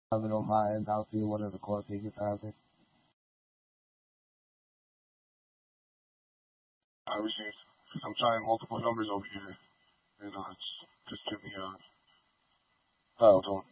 have it on my end. I'll see what other calls he gets after. I received. I'm trying multiple numbers over here, and it's just giving me dial tone.